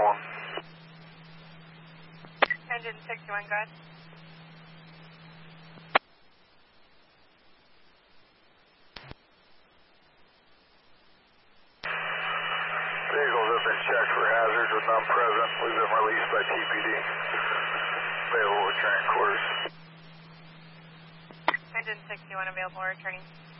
Engine 61, go ahead. Vehicles have been checked for hazards with none present. We've been released by TPD. Available returning quarters. Engine 61 available returning.